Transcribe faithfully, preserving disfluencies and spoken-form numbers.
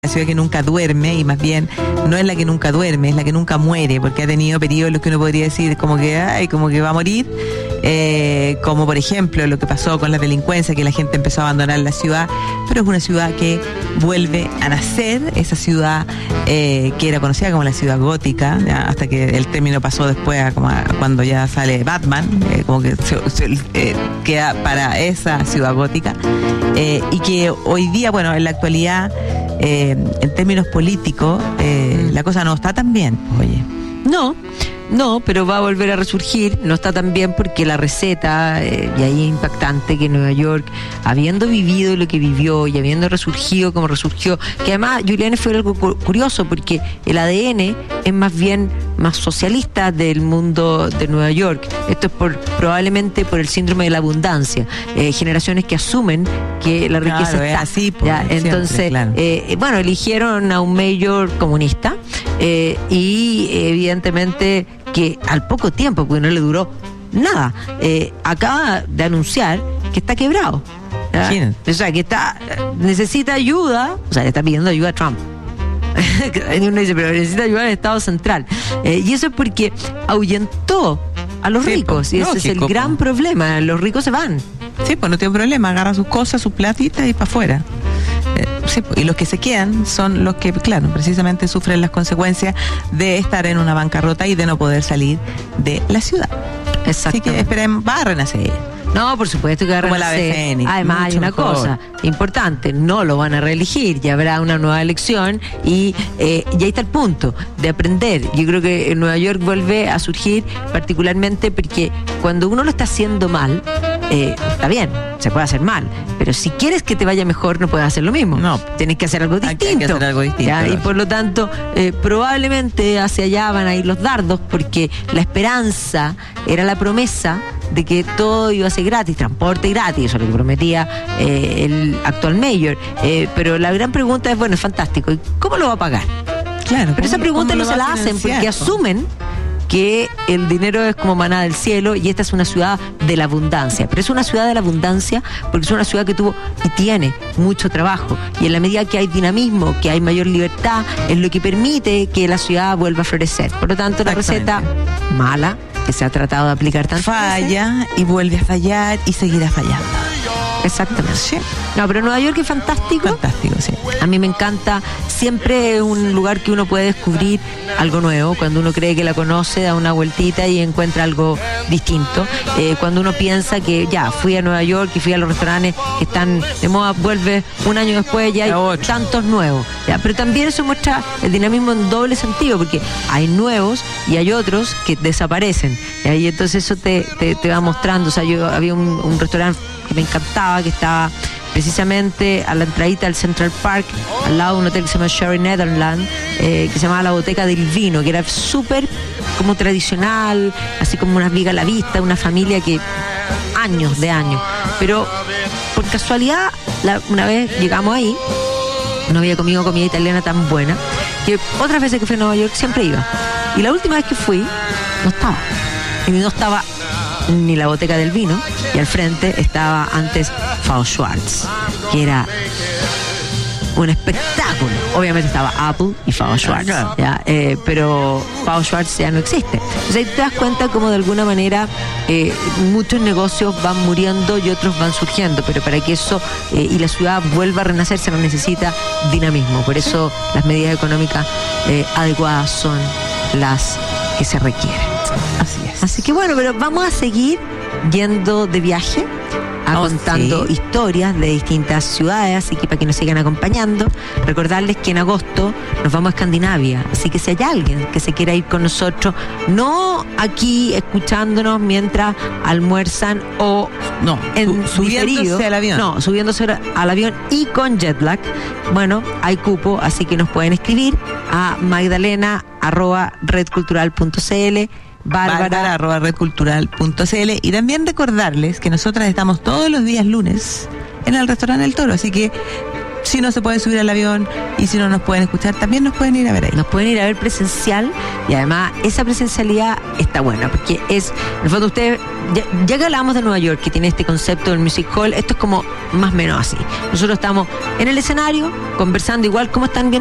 la ciudad que nunca duerme, y más bien no es la que nunca duerme, es la que nunca muere, porque ha tenido periodos en los que uno podría decir como que ay, como que va a morir, eh, como por ejemplo lo que pasó con la delincuencia, que la gente empezó a abandonar la ciudad, pero es una ciudad que vuelve a nacer, esa ciudad eh, que era conocida como la ciudad gótica, ya, hasta que el término pasó después a, como a, cuando ya sale Batman, eh, como que se, se, eh, queda para esa ciudad gótica, eh, y que hoy día, bueno, en la actualidad, Eh, en términos políticos, eh, la cosa no está tan bien, oye. No, no, pero va a volver a resurgir. No está tan bien porque la receta, eh, y ahí es impactante que Nueva York, habiendo vivido lo que vivió y habiendo resurgido como resurgió, que además, Julián, fue algo curioso porque el A D N es más bien más socialista del mundo de Nueva York. Esto es por probablemente por el síndrome de la abundancia. Eh, generaciones que asumen que la riqueza claro, está. Es así, pues, ya, entonces, siempre, claro. eh, bueno, eligieron a un mayor comunista eh, y evidentemente que al poco tiempo, porque no le duró nada, eh, acaba de anunciar que está quebrado. O sea, que está necesita ayuda, o sea, le está pidiendo ayuda a Trump. Uno dice, pero necesita ayuda al Estado Central. Eh, y eso es porque ahuyentó a los sí, ricos. Pues, y ese lógico, es el gran pues. problema. Los ricos se van. Sí, pues no tiene problema. Agarra sus cosas, sus platitas y para afuera. Eh, sí, y los que se quedan son los que, claro, precisamente sufren las consecuencias de estar en una bancarrota y de no poder salir de la ciudad. Así que esperemos, va a renacer ella. No, por supuesto que va a renacer. Además, hay una mejor. cosa importante, no lo van a reelegir, ya habrá una nueva elección y, eh, y ahí está el punto de aprender. Yo creo que en Nueva York vuelve a surgir particularmente porque cuando uno lo está haciendo mal, eh, está bien, se puede hacer mal, pero si quieres que te vaya mejor no puedes hacer lo mismo. No. Tienes que hacer algo distinto. Hay que hacer algo distinto. ¿Ya? Y por lo tanto, eh, probablemente hacia allá van a ir los dardos porque la esperanza era la promesa de que todo iba a ser gratis, transporte gratis, eso es lo que prometía eh, el actual mayor. Eh, pero la gran pregunta es, bueno, es fantástico, ¿y cómo lo va a pagar? Claro. Pero esa pregunta no se la hacen porque asumen que el dinero es como maná del cielo y esta es una ciudad de la abundancia. Pero es una ciudad de la abundancia porque es una ciudad que tuvo y tiene mucho trabajo. Y en la medida que hay dinamismo, que hay mayor libertad, es lo que permite que la ciudad vuelva a florecer. Por lo tanto, la receta mala que se ha tratado de aplicar tanto falla veces, y vuelve a fallar y seguirá fallando. Exactamente. Sí. No, pero Nueva York es fantástico. Fantástico, sí. A mí me encanta. Siempre es un lugar que uno puede descubrir algo nuevo. Cuando uno cree que la conoce, da una vueltita y encuentra algo distinto. Eh, cuando uno piensa que ya, fui a Nueva York y fui a los restaurantes que están de moda, vuelve un año después ya hay ocho. tantos nuevos. ¿Ya? Pero también eso muestra el dinamismo en doble sentido, porque hay nuevos y hay otros que desaparecen. ¿Ya? Y entonces eso te, te, te va mostrando. O sea, yo había un, un restaurante que me encantaba, que estaba precisamente a la entradita del Central Park, al lado de un hotel que se llama Sherry Netherland, eh, que se llamaba La Boteca del Vino, que era súper como tradicional, así como unas vigas a la vista, una familia que años de años, pero por casualidad la, una vez llegamos ahí, no había comido comida italiana tan buena, que otras veces que fui a Nueva York siempre iba, y la última vez que fui no estaba, y no estaba ni la Boteca del Vino, y al frente estaba antes Frau Schwarz, que era un espectáculo. Obviamente estaba Apple y Frau Schwarz, ¿ya? Eh, pero Frau Schwarz ya no existe. Entonces ahí te das cuenta como de alguna manera eh, muchos negocios van muriendo y otros van surgiendo, pero para que eso eh, y la ciudad vuelva a renacer se necesita dinamismo. Por eso las medidas económicas eh, adecuadas son las que se requieren. Así es. Así que bueno, pero vamos a seguir yendo de viaje, a oh, contando sí. historias de distintas ciudades, así que para que nos sigan acompañando, recordarles que en agosto nos vamos a Escandinavia, así que si hay alguien que se quiera ir con nosotros, no aquí escuchándonos mientras almuerzan o no, en subiéndose diferido, al avión. No, subiéndose al avión y con jet lag, bueno, hay cupo, así que nos pueden escribir a magdalena arroba redcultural punto cl, Bárbara arroba redcultural punto cl, y también recordarles que nosotras estamos todos los días lunes en el restaurante El Toro, así que si no se pueden subir al avión y si no nos pueden escuchar, también nos pueden ir a ver ahí. Nos pueden ir a ver presencial y además esa presencialidad está buena porque es, en el fondo ustedes, ya, ya que hablamos de Nueva York, que tiene este concepto del Music Hall, esto es como más o menos así. Nosotros estamos en el escenario conversando igual como están viendo